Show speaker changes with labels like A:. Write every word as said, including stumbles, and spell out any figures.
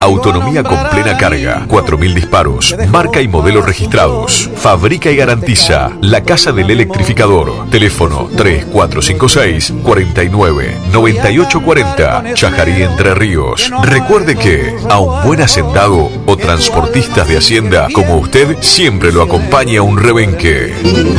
A: Autonomía con plena carga. cuatro mil disparos. Marca y modelo registrados. Fabrica y garantiza La Casa del Electrificador. Teléfono tres cuatro cinco seis, cuatro nueve, nueve ocho cuatro cero. Chajarí, Entre Ríos. Recuerde que a un buen hacendado o transportistas de Hacienda como usted siempre lo acompaña un rebenque.